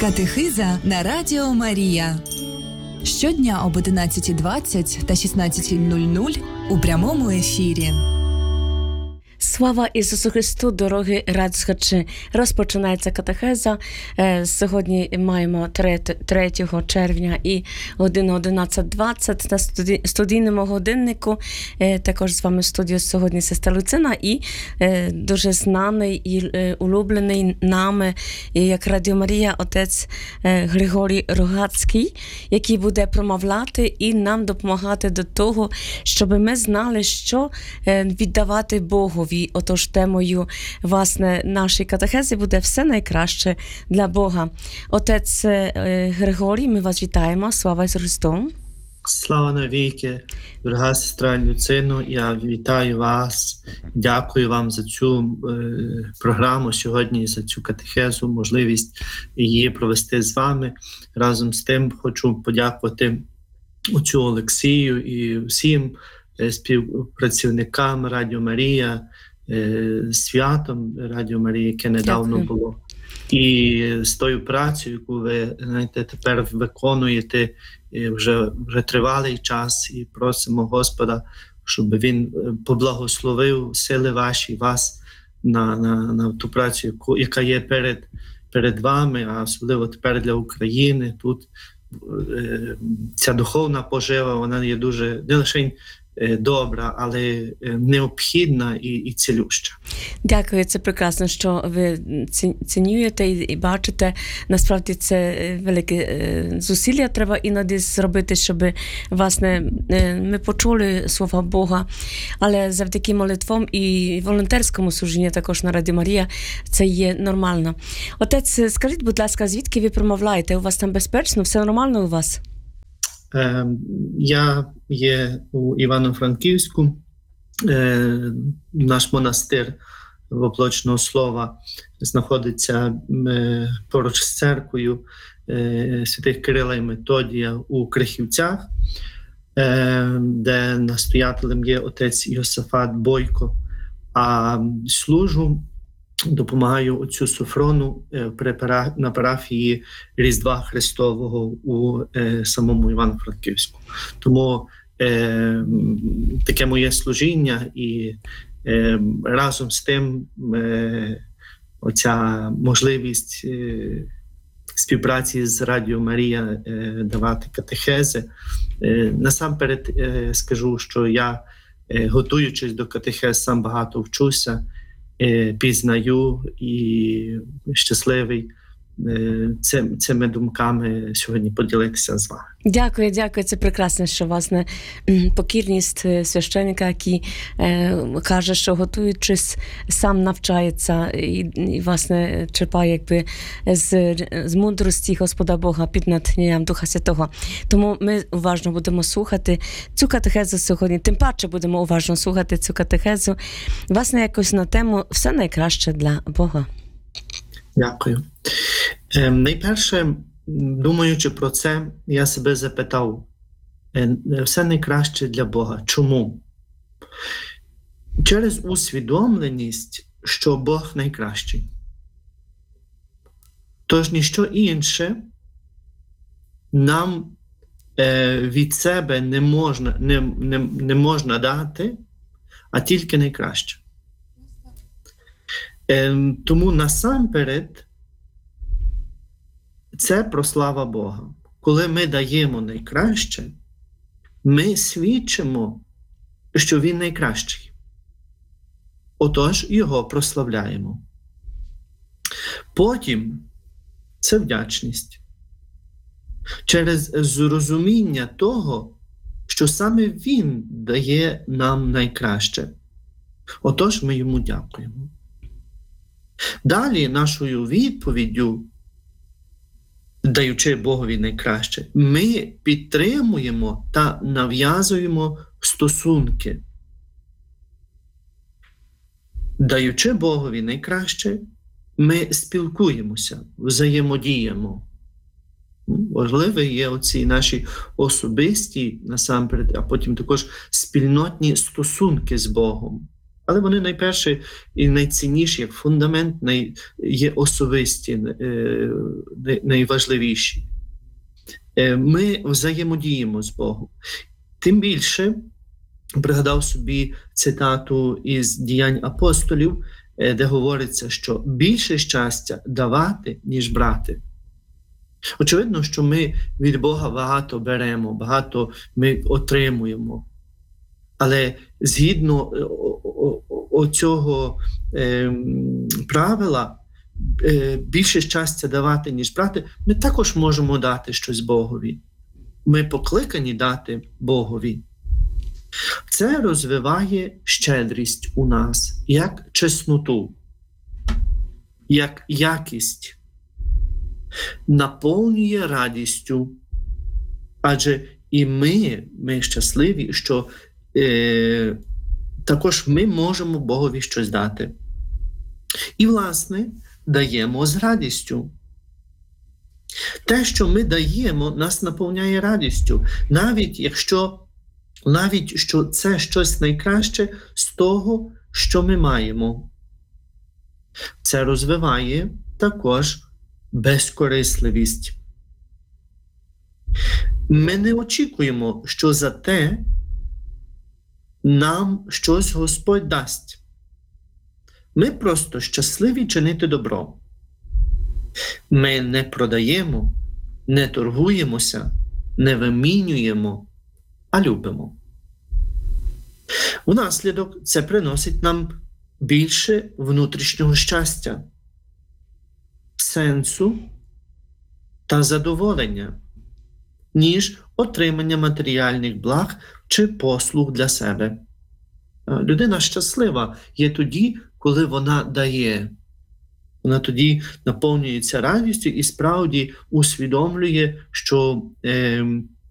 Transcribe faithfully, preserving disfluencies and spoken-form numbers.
Катехиза на Радіо Марія. Щодня об одинадцятій двадцять та шістнадцятій нуль нуль у прямому ефірі. Слава Ісусу Христу, дорогі радслухачі! Розпочинається катехеза. Сьогодні маємо третього червня і година одинадцята двадцять на студійному годиннику. Також з вами в студії сьогодні сестра Люцина і дуже знаний і улюблений нами, як Радіо Марія, отець Григорій Рогацький, який буде промовляти і нам допомагати до того, щоб ми знали, що віддавати Богу. Отож, темою, власне, нашої катехези буде все найкраще для Бога. Отець Григорій, ми вас вітаємо. Слава Ісусу Христу! Слава навіки, дорога сестра Люцино, я вітаю вас, дякую вам за цю е, програму сьогодні, за цю катехезу, можливість її провести з вами. Разом з тим хочу подякувати отцю Олексію і всім е, співпрацівникам Радіо Марія, е, святом Радіо Марія, яке недавно дякую. Було. І з тою працею, яку ви, знаєте, тепер виконуєте вже, вже тривалий час, і просимо Господа, щоб Він поблагословив сили ваші, вас на, на, на ту працю, яку, яка є перед, перед вами, а особливо тепер для України. Тут е, ця духовна пожива, вона є дуже, не лише добра, але необхідна і, і цілюща. Дякую, це прекрасно, що ви цінуєте і, і бачите. Насправді це велике зусилля треба іноді зробити, щоб, власне, ми почули слова Бога. Але завдяки молитвам і волонтерському служінню також на Радіо Марія це є нормально. Отець, скажіть, будь ласка, звідки ви промовляєте? У вас там безпечно? Все нормально у вас? Я є у Івано-Франківську, наш монастир Воплочного Слова знаходиться поруч з церквою святих Кирила і Методія у Крихівцях, де настоятелем є отець Йосафат Бойко, а служу, допомагаю отцю Софрону на парафії Різдва Христового у е, самому Івано-Франківську. Тому е, таке моє служіння, і е, разом з тим е, оця можливість е, співпраці з Радіо Марія е, давати катехези. Е, насамперед е, скажу, що я, е, готуючись до катехез, сам багато вчуся, пізнаю і щасливий цим, цими думками сьогодні поділитися з вами. Дякую, дякую. Це прекрасно, що, власне, покірність священника, який е, каже, що готуючись, сам навчається і, і власне, черпає якби з, з мудрості Господа Бога під натхненням Духа Святого. Тому ми уважно будемо слухати цю катехезу сьогодні. Тим паче будемо уважно слухати цю катехезу. Власне, якось на тему «Все найкраще для Бога». Дякую. Е, найперше, думаючи про це, я себе запитав, все найкраще для Бога. Чому? Через усвідомленість, що Бог найкращий. Тож ніщо інше нам е, від себе не можна, не, не, не можна дати, а тільки найкраще. Е, тому насамперед це про слава Бога. Коли ми даємо найкраще, ми свідчимо, що Він найкращий. Отож, Його прославляємо. Потім це вдячність. Через зрозуміння того, що саме Він дає нам найкраще. Отож, ми Йому дякуємо. Далі нашою відповіддю, даючи Богові найкраще, ми підтримуємо та нав'язуємо стосунки. Даючи Богові найкраще, ми спілкуємося, взаємодіємо. Важливі є оці наші особисті, насамперед, а потім також спільнотні стосунки з Богом. Але вони найперше і найцінніші, як фундамент, най, є особисті, е, найважливіші. Е, ми взаємодіємо з Богом. Тим більше, пригадав собі цитату із «Діянь апостолів», е, де говориться, що більше щастя давати, ніж брати. Очевидно, що ми від Бога багато беремо, багато ми отримуємо. Але згідно оцього е, правила, е, більше щастя давати, ніж брати, ми також можемо дати щось Богові. Ми покликані дати Богові. Це розвиває щедрість у нас, як чесноту, як якість, наповнює радістю. Адже і ми, ми щасливі, що Е, також ми можемо Богові щось дати. І, власне, даємо з радістю. Те, що ми даємо, нас наповняє радістю. Навіть якщо навіть що це щось найкраще з того, що ми маємо. Це розвиває також безкорисливість. Ми не очікуємо, що за те нам щось Господь дасть. Ми просто щасливі чинити добро. Ми не продаємо, не торгуємося, не вимінюємо, а любимо. Внаслідок це приносить нам більше внутрішнього щастя, сенсу та задоволення, ніж отримання матеріальних благ чи послуг для себе. Людина щаслива є тоді, коли вона дає. Вона тоді наповнюється радістю і справді усвідомлює, що е,